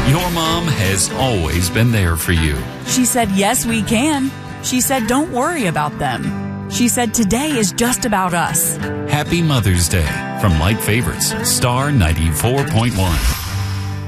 Your mom has always been there for you. She said, yes, we can. She said, don't worry about them. She said, today is just about us. Happy Mother's Day from Light Favorites, Star 94.1.